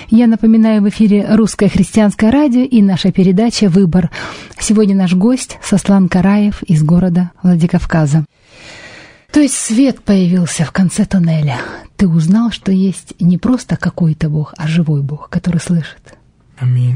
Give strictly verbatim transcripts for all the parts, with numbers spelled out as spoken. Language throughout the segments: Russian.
Я напоминаю, в эфире Русское христианское радио и наша передача «Выбор». Сегодня наш гость Сослан Караев из города Владикавказа. То есть свет появился в конце туннеля. Ты узнал, что есть не просто какой-то Бог, а живой Бог, который слышит. Аминь.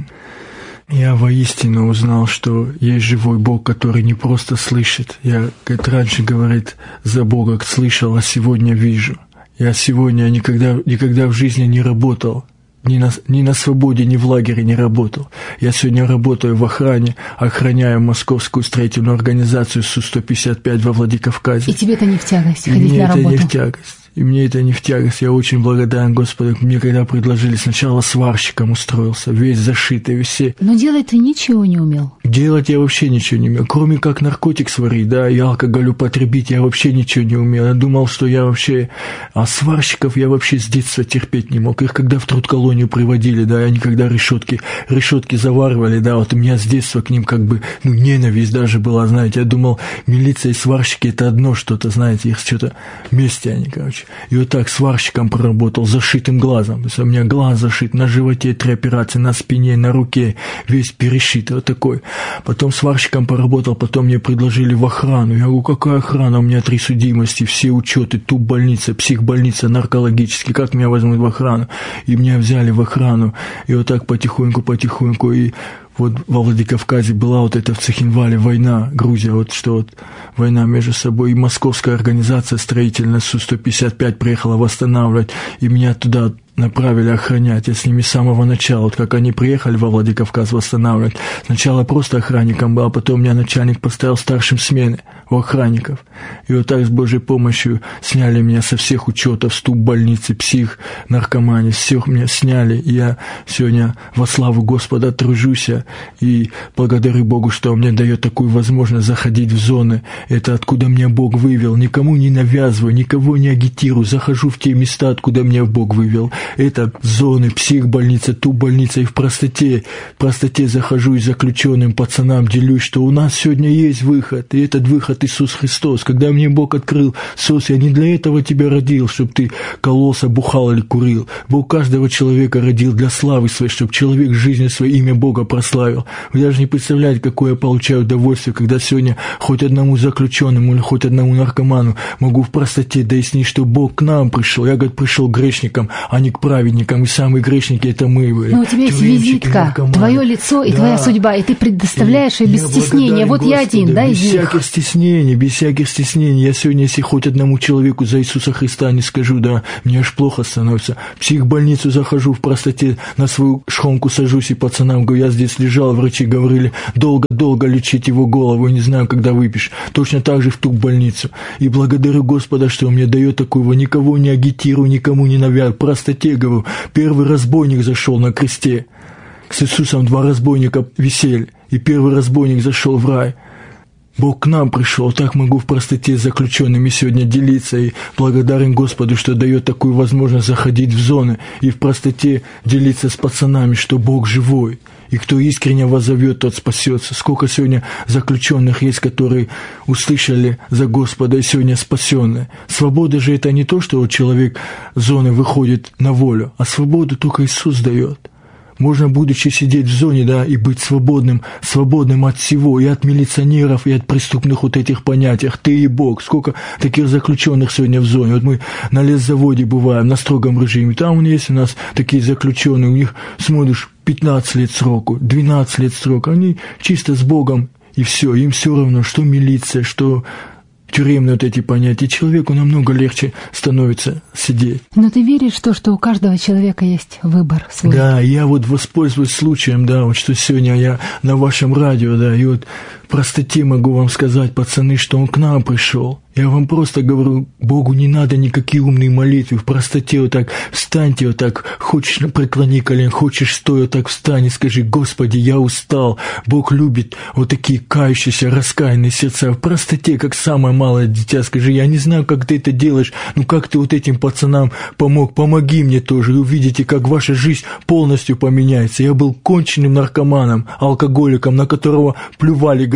Я воистину узнал, что есть живой Бог, который не просто слышит. Я, как раньше говорит, за Бога слышал, а сегодня вижу. Я сегодня никогда, никогда в жизни не работал. Ни на, ни на свободе, ни в лагере не работал. Я сегодня работаю в охране, охраняю московскую строительную организацию Су сто пятьдесят пять во Владикавказе. И тебе это не в тягость, и ходить мне на это работу? не в тягость. И мне это не в тягость. Я очень благодарен Господу. Мне когда предложили, сначала сварщиком устроился, весь зашитый, все. Но делать ты ничего не умел. Делать я вообще ничего не умел. Кроме как наркотик сварить, да, и алкоголь употребить, я вообще ничего не умел. Я думал, что я вообще... А сварщиков я вообще с детства терпеть не мог. Их когда в трудколонию приводили, да, они когда решетки, решетки заваривали, да, вот у меня с детства к ним как бы, ну, ненависть даже была, знаете. Я думал, милиция и сварщики — это одно что-то, знаете, их что-то вместе они, короче. И вот так сварщиком проработал, зашитым глазом. То есть у меня глаз зашит, на животе три операции, на спине, на руке, весь перешитый, вот такой. Потом сварщиком поработал, потом мне предложили в охрану. Я говорю, какая охрана? У меня три судимости, все учеты, туб-больница, психбольница, наркологический. Как меня возьмут в охрану? И меня взяли в охрану. И вот так потихоньку-потихоньку. И вот во Владикавказе была вот эта в Цхинвале война, Грузия, вот что вот война между собой, и московская организация строительная Су сто пятьдесят пять приехала восстанавливать, и меня туда направили охранять. Я с ними с самого начала, вот как они приехали во Владикавказ восстанавливать, сначала просто охранником был, а потом меня начальник поставил старшим смены у охранников. И вот так с Божьей помощью сняли меня со всех учетов, ступ больницы, псих, наркомании, всех меня сняли. И я сегодня во славу Господа тружусь и благодарю Богу, что Он мне дает такую возможность заходить в зоны. Это откуда меня Бог вывел. Никому не навязываю, никого не агитирую, захожу в те места, откуда меня Бог вывел. Это зоны, психбольница, туб-больница, и в простоте, в простоте захожу и заключенным пацанам делюсь, что у нас сегодня есть выход, и этот выход Иисус Христос. Когда мне Бог открыл, Сос, я не для этого тебя родил, чтобы ты кололся, бухал или курил. Бог каждого человека родил для славы своей, чтобы человек в жизни свое имя Бога прославил. Вы даже не представляете, какое я получаю удовольствие, когда сегодня хоть одному заключенному или хоть одному наркоману могу в простоте дояснить, что Бог к нам пришел. Я, говорит, пришел к грешникам, а не к праведникам, и самые грешники — это мы были. Но у тебя есть визитка, твое лицо и да. твоя судьба, и ты предоставляешь ее без стеснения. Вот Господу, я один, да, без из них. всяких стеснений, без всяких стеснений. Я сегодня, если хоть одному человеку за Иисуса Христа не скажу, да, мне аж плохо становится. В психбольницу захожу в простоте, на свою шхонку сажусь, и пацанам говорю, я здесь лежал, врачи говорили, долго-долго лечить его голову, не знаю, когда выпьешь. Точно так же в ту больницу. И благодарю Господа, что Он мне дает такого, никого не агитирую, никому не навязываю, простоте говорю. Первый разбойник зашел на кресте. С Иисусом два разбойника висели, и первый разбойник зашел в рай. Бог к нам пришел, так могу в простоте с заключенными сегодня делиться, и благодарен Господу, что дает такую возможность заходить в зоны и в простоте делиться с пацанами, что Бог живой. И кто искренне воззовет, тот спасется. Сколько сегодня заключенных есть, которые услышали за Господа и сегодня спасенные. Свобода же это не то, что человек с зоны выходит на волю, а свободу только Иисус дает. Можно, будучи сидеть в зоне, да, и быть свободным, свободным от всего, и от милиционеров, и от преступных вот этих понятий. Ты и Бог. Сколько таких заключенных сегодня в зоне. Вот мы на лесзаводе бываем, на строгом режиме. Там есть у нас такие заключенные, у них, смотришь, пятнадцать лет сроку, двенадцать лет срока. Они чисто с Богом, и все. Им все равно, что милиция, что тюремные вот эти понятия. Человеку намного легче становится сидеть. Но ты веришь в то, что у каждого человека есть выбор свой? Да, я вот воспользуюсь случаем, да, вот что сегодня я на вашем радио, да, и вот в простоте могу вам сказать, пацаны, что Он к нам пришел. Я вам просто говорю, Богу не надо никакие умные молитвы, в простоте вот так встаньте, вот так, хочешь преклони колен, хочешь стоя, вот так встань и скажи, Господи, я устал. Бог любит вот такие кающиеся, раскаянные сердца. В простоте, как самое малое дитя, скажи, я не знаю, как ты это делаешь, но как ты вот этим пацанам помог, помоги мне тоже, и увидите, как ваша жизнь полностью поменяется. Я был конченным наркоманом, алкоголиком, на которого плювали,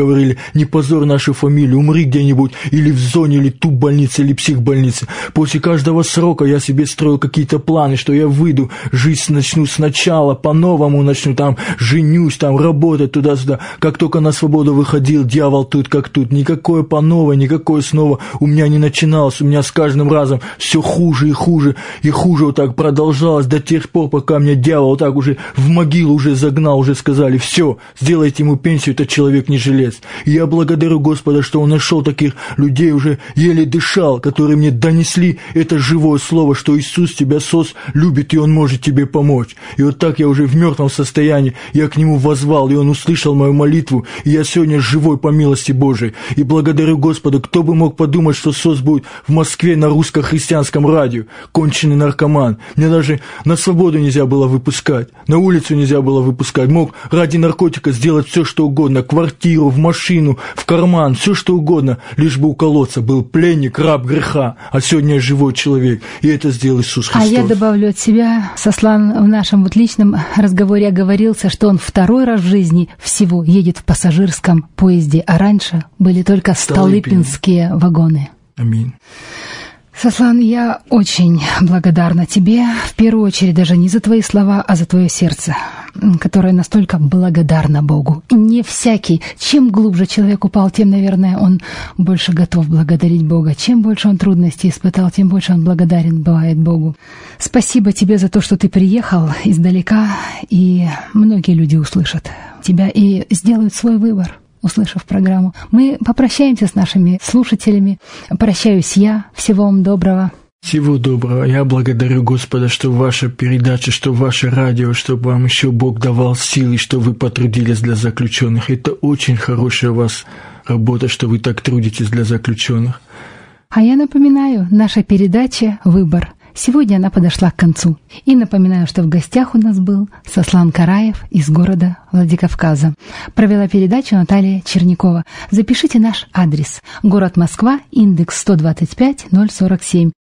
говорили: не позор нашу фамилию, умри где-нибудь или в зоне, или туб-больнице, или психбольнице. После каждого срока я себе строил какие-то планы, что я выйду, жизнь начну сначала, по-новому начну, там, женюсь, там, работать туда-сюда. Как только на свободу выходил, дьявол тут как тут. Никакое по новой, никакое снова у меня не начиналось. У меня с каждым разом все хуже и хуже, и хуже вот так продолжалось до тех пор, пока меня дьявол вот так уже в могилу уже загнал, уже сказали: все, сделайте ему пенсию, этот человек не жилец. И я благодарю Господа, что он нашел таких людей, уже еле дышал, которые мне донесли это живое слово, что Иисус тебя, Сос, любит, и Он может тебе помочь. И вот так я уже в мертвом состоянии, я к Нему воззвал, и Он услышал мою молитву, и я сегодня живой по милости Божией. И благодарю Господа. Кто бы мог подумать, что Сос будет в Москве на русско-христианском радио, конченый наркоман. Мне даже на свободу нельзя было выпускать, на улицу нельзя было выпускать. Мог ради наркотика сделать все, что угодно, квартиру, в машину, в карман, все, что угодно, лишь бы уколоться. Был пленник, раб греха, а сегодня я живой человек, и это сделал Иисус Христос. А я добавлю от себя, Сослан в нашем вот личном разговоре оговорился, что он второй раз в жизни всего едет в пассажирском поезде, а раньше были только столыпинские вагоны. Аминь. Сослан, я очень благодарна тебе, в первую очередь даже не за твои слова, а за твое сердце, которое настолько благодарно Богу. Не всякий, чем глубже человек упал, тем, наверное, он больше готов благодарить Бога. Чем больше он трудностей испытал, тем больше он благодарен бывает Богу. Спасибо тебе за то, что ты приехал издалека, и многие люди услышат тебя и сделают свой выбор, услышав программу. Мы попрощаемся с нашими слушателями. Прощаюсь я. Всего вам доброго. Всего доброго. Я благодарю Господа, что ваша передача, что ваше радио, чтобы вам еще Бог давал силы, что вы потрудились для заключенных. Это очень хорошая у вас работа, что вы так трудитесь для заключенных. А я напоминаю, наша передача «Выбор». Сегодня она подошла к концу. И напоминаю, что в гостях у нас был Сослан Караев из города Владикавказа. Провела передачу Наталья Чернякова. Запишите наш адрес. Город Москва, индекс сто двадцать пять ноль сорок семь.